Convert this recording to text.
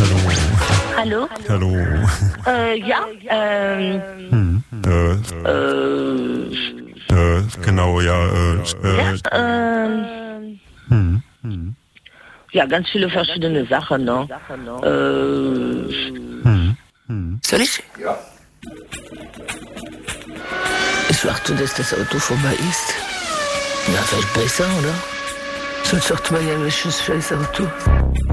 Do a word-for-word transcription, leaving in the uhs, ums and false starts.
Hallo? Hallo. Äh, ja, ähm, Hm. Äh, äh, äh, genau, ja. Äh, äh, ähm, hm. Hm. ja, ganz viele verschiedene Sachen, ne? Äh, Hm. Hm. Soll ich? Ja. Ich warte, dass das Auto vorbei ist. Ja, vielleicht besser, oder? Sonst sagt man ja, welches scheiß Auto.